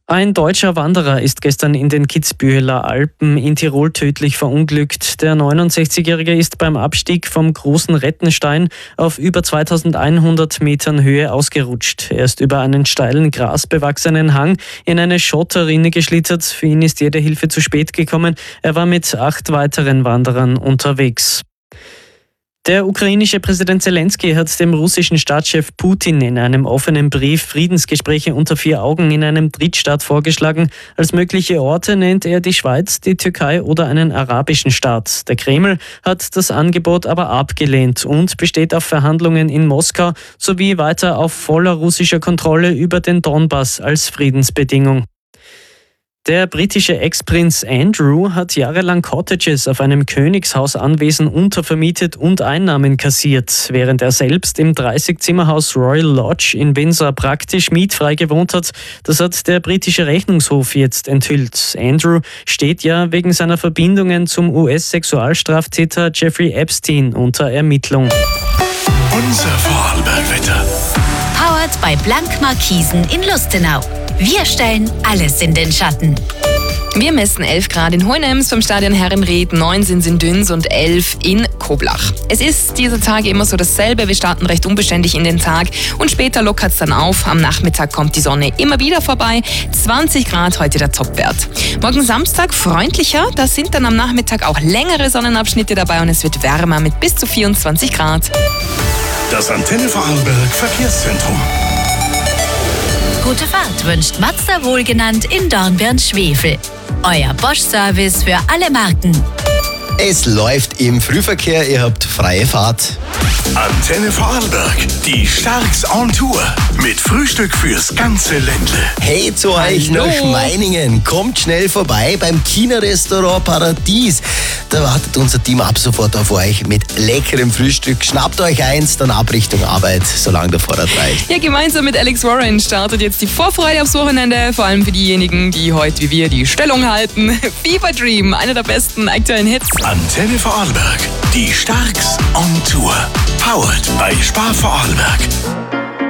Ein deutscher Wanderer ist gestern in den Kitzbüheler Alpen in Tirol tödlich verunglückt. Der 69-Jährige ist beim Abstieg vom Großen Rettenstein auf über 2100 Metern Höhe ausgerutscht. Er ist über einen steilen, grasbewachsenen Hang in eine Schotterrinne geschlittert. Für ihn ist jede Hilfe zu spät gekommen. Er war mit 8 weiteren Wanderern unterwegs. Der ukrainische Präsident Zelensky hat dem russischen Staatschef Putin in einem offenen Brief Friedensgespräche unter 4 Augen in einem Drittstaat vorgeschlagen. Als mögliche Orte nennt er die Schweiz, die Türkei oder einen arabischen Staat. Der Kreml hat das Angebot aber abgelehnt und besteht auf Verhandlungen in Moskau sowie weiter auf voller russischer Kontrolle über den Donbass als Friedensbedingung. Der britische Ex-Prinz Andrew hat jahrelang Cottages auf einem Königshausanwesen untervermietet und Einnahmen kassiert, während er selbst im 30-Zimmerhaus Royal Lodge in Windsor praktisch mietfrei gewohnt hat. Das hat der britische Rechnungshof jetzt enthüllt. Andrew steht ja wegen seiner Verbindungen zum US-Sexualstraftäter Jeffrey Epstein unter Ermittlung. Unser Vorarlberg-Wetter. Powered bei Blank Markisen in Lustenau. Wir stellen alles in den Schatten. Wir messen 11 Grad in Hohenems vom Stadion Herrenried, 9 sind in Düns und 11 in Koblach. Es ist dieser Tag immer so dasselbe, wir starten recht unbeständig in den Tag und später lockert es dann auf. Am Nachmittag kommt die Sonne immer wieder vorbei, 20 Grad heute der Topwert. Morgen Samstag freundlicher, da sind dann am Nachmittag auch längere Sonnenabschnitte dabei und es wird wärmer mit bis zu 24 Grad. Das Antenne Vorarlberg Verkehrszentrum. Gute Fahrt wünscht Mazda wohlgenannt in Dornbirn-Schwefel. Euer Bosch-Service für alle Marken. Es läuft im Frühverkehr, ihr habt freie Fahrt. Antenne Vorarlberg, die Starks on Tour mit Frühstück fürs ganze Ländle. Hey zu euch nach Meiningen. Kommt schnell vorbei beim China-Restaurant Paradies. Da wartet unser Team ab sofort auf euch mit leckerem Frühstück. Schnappt euch eins, dann ab Richtung Arbeit, solange der Vorrat reicht. Ja, gemeinsam mit Alex Warren startet jetzt die Vorfreude aufs Wochenende. Vor allem für diejenigen, die heute wie wir die Stellung halten. Fever Dream, einer der besten aktuellen Hits. Antenne Vorarlberg, die Starks on Tour. Powered bei Spar Vorarlberg.